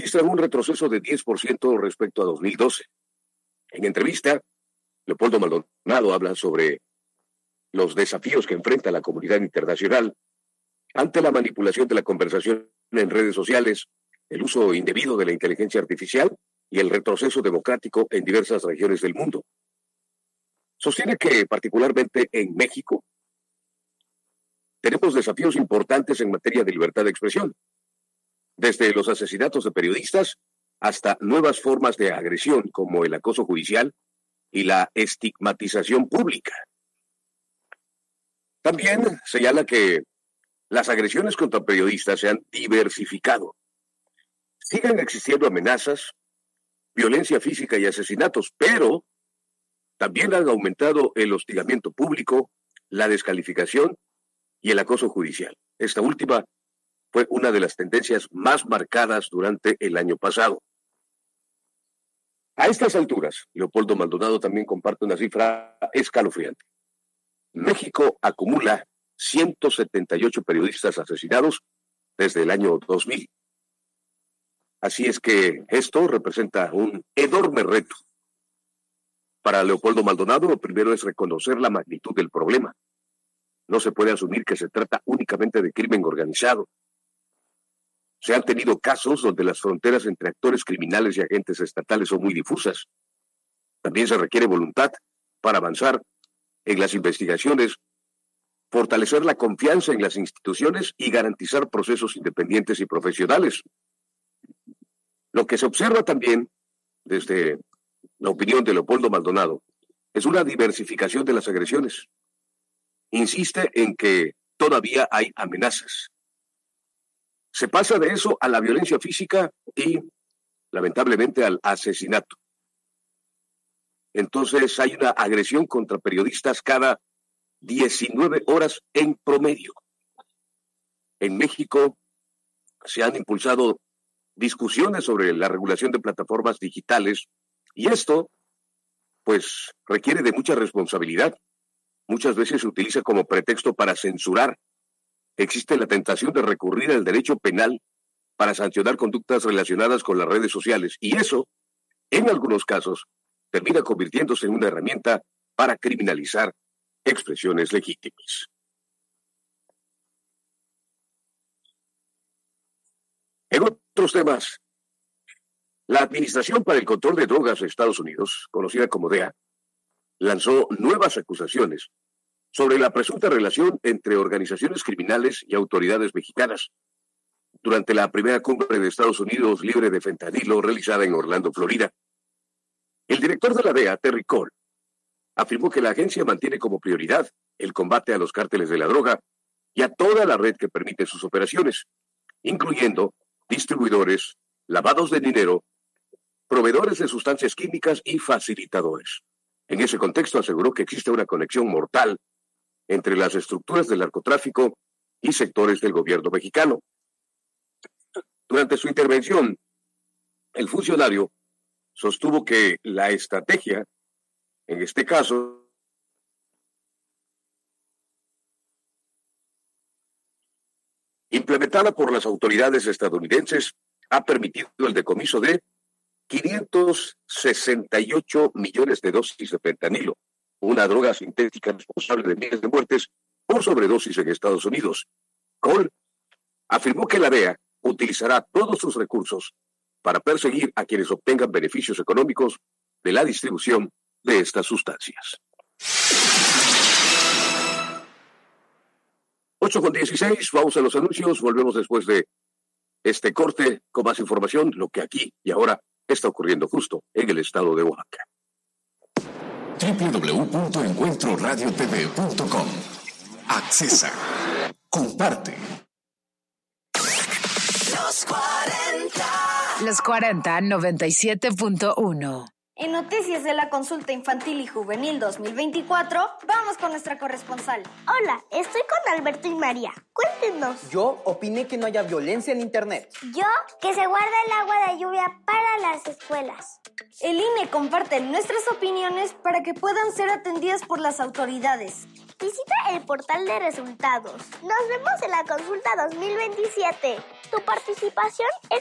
registran un retroceso de 10% respecto a 2012. En entrevista, Leopoldo Maldonado habla sobre los desafíos que enfrenta la comunidad internacional ante la manipulación de la conversación en redes sociales, el uso indebido de la inteligencia artificial y el retroceso democrático en diversas regiones del mundo. Sostiene que, particularmente en México, tenemos desafíos importantes en materia de libertad de expresión, desde los asesinatos de periodistas hasta nuevas formas de agresión como el acoso judicial y la estigmatización pública. También señala que las agresiones contra periodistas se han diversificado. Siguen existiendo amenazas, violencia física y asesinatos, pero también han aumentado el hostigamiento público, la descalificación y el acoso judicial. Esta última fue una de las tendencias más marcadas durante el año pasado. A estas alturas, Leopoldo Maldonado también comparte una cifra escalofriante. México acumula 178 periodistas asesinados desde el año 2000. Así es que esto representa un enorme reto. Para Leopoldo Maldonado, lo primero es reconocer la magnitud del problema. No se puede asumir que se trata únicamente de crimen organizado. Se han tenido casos donde las fronteras entre actores criminales y agentes estatales son muy difusas. También se requiere voluntad para avanzar en las investigaciones, fortalecer la confianza en las instituciones y garantizar procesos independientes y profesionales. Lo que se observa también, desde la opinión de Leopoldo Maldonado, es una diversificación de las agresiones. Insiste en que todavía hay amenazas. Se pasa de eso a la violencia física y, lamentablemente, al asesinato. Entonces hay una agresión contra periodistas cada 19 horas en promedio. En México se han impulsado discusiones sobre la regulación de plataformas digitales y esto, pues, requiere de mucha responsabilidad. Muchas veces se utiliza como pretexto para censurar. Existe la tentación de recurrir al derecho penal para sancionar conductas relacionadas con las redes sociales y eso, en algunos casos, termina convirtiéndose en una herramienta para criminalizar expresiones legítimas. En otros temas, la Administración para el Control de Drogas de Estados Unidos, conocida como DEA, lanzó nuevas acusaciones sobre la presunta relación entre organizaciones criminales y autoridades mexicanas durante la primera cumbre de Estados Unidos libre de fentanilo realizada en Orlando, Florida. El director de la DEA, Terry Cole, afirmó que la agencia mantiene como prioridad el combate a los cárteles de la droga y a toda la red que permite sus operaciones, incluyendo distribuidores, lavados de dinero, proveedores de sustancias químicas y facilitadores. En ese contexto aseguró que existe una conexión mortal entre las estructuras del narcotráfico y sectores del gobierno mexicano. Durante su intervención, el funcionario sostuvo que la estrategia, en este caso, implementada por las autoridades estadounidenses, ha permitido el decomiso de 568 millones de dosis de fentanilo, una droga sintética responsable de miles de muertes por sobredosis en Estados Unidos. Cole afirmó que la DEA utilizará todos sus recursos para perseguir a quienes obtengan beneficios económicos de la distribución de estas sustancias. 8:16, vamos a los anuncios, volvemos después de este corte con más información, lo que aquí y ahora está ocurriendo justo en el estado de Oaxaca. www.encuentroradiotv.com. Accesa. Comparte. Los 40 97.1. En noticias de la consulta infantil y juvenil 2024, vamos con nuestra corresponsal. Hola, estoy con Alberto y María. Cuéntenos. Yo opiné que no haya violencia en internet. Yo, que se guarda el agua de lluvia para las escuelas. El INE comparte nuestras opiniones para que puedan ser atendidas por las autoridades. Visita el portal de resultados. Nos vemos en la consulta 2027. Tu participación es